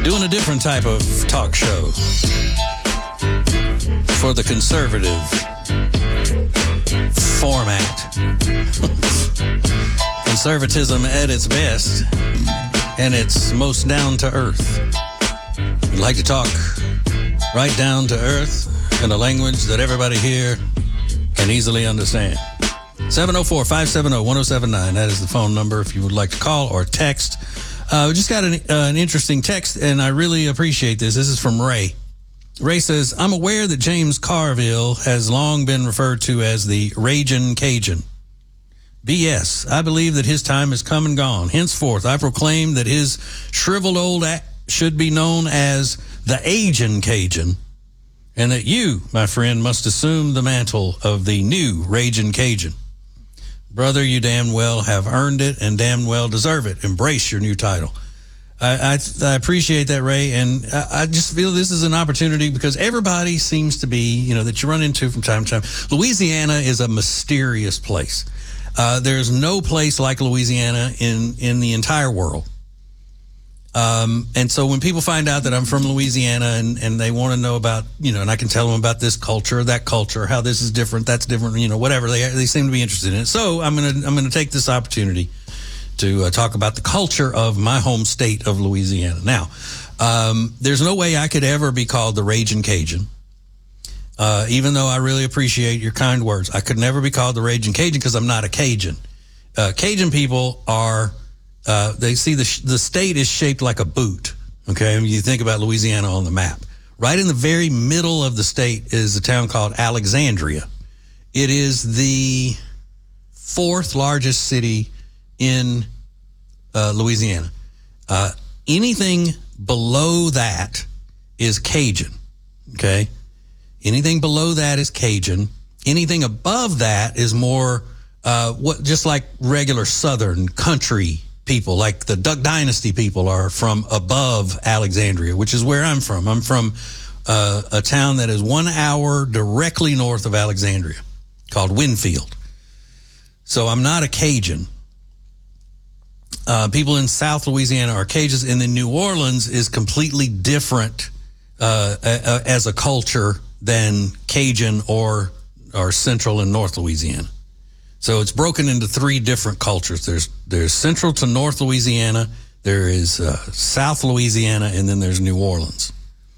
doing a different type of talk show for the conservative format. Conservatism at its best and its most down to earth. We'd like to talk right down to earth in a language that everybody here can easily understand. 704-570-1079. That is the phone number if you would like to call or text. We just got an interesting text, and I really appreciate this. This is from Ray. Ray says, I'm aware that James Carville has long been referred to as the Ragin' Cajun. BS. I believe that his time has come and gone. Henceforth, I proclaim that his shriveled old should be known as the Agin' Cajun, and that you, my friend, must assume the mantle of the new Ragin' Cajun. Brother, you damn well have earned it and damn well deserve it. Embrace your new title. I appreciate that, Ray, and I just feel this is an opportunity because everybody seems to be, that you run into from time to time. Louisiana is a mysterious place. There's no place like Louisiana in the entire world. And so when people find out that I'm from Louisiana and they want to know about, and I can tell them about this culture, that culture, how this is different, that's different, whatever, they seem to be interested in it. So I'm going to take this opportunity to talk about the culture of my home state of Louisiana. Now, there's no way I could ever be called the Ragin' Cajun. Even though I really appreciate your kind words, I could never be called the Ragin' Cajun because I'm not a Cajun. Cajun people are... they see the state is shaped like a boot, okay? I mean, you think about Louisiana on the map. Right in the very middle of the state is a town called Alexandria. It is the fourth largest city in Louisiana. Anything below that is Cajun, okay? Anything below that is Cajun. Anything above that is more just like regular Southern country people, like the Duck Dynasty people are from above Alexandria, which is where I'm from. I'm from a town that is 1 hour directly north of Alexandria called Winfield. So I'm not a Cajun. People in South Louisiana are Cajuns, and then New Orleans is completely different as a culture than Cajun or Central and North Louisiana. So it's broken into three different cultures. There's Central to North Louisiana, there is South Louisiana, and then there's New Orleans.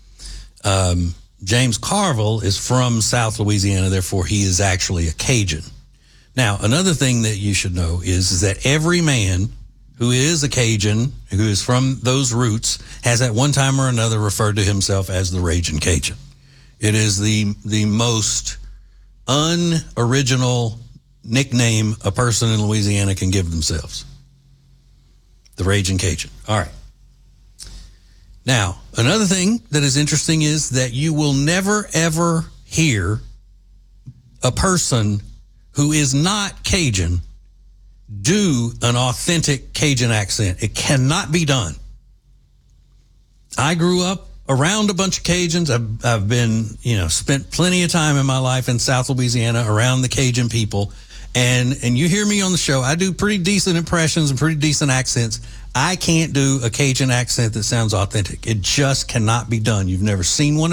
James Carville is from South Louisiana, therefore he is actually a Cajun. Now, another thing that you should know is that every man who is a Cajun, who is from those roots, has at one time or another referred to himself as the Ragin' Cajun. It is the most unoriginal nickname a person in Louisiana can give themselves. The Ragin' Cajun. All right. Now, another thing that is interesting is that you will never, ever hear a person who is not Cajun do an authentic Cajun accent. It cannot be done. I grew up around a bunch of Cajuns. I've been, spent plenty of time in my life in South Louisiana around the Cajun people. And you hear me on the show, I do pretty decent impressions and pretty decent accents. I can't do a Cajun accent that sounds authentic. It just cannot be done. You've never seen one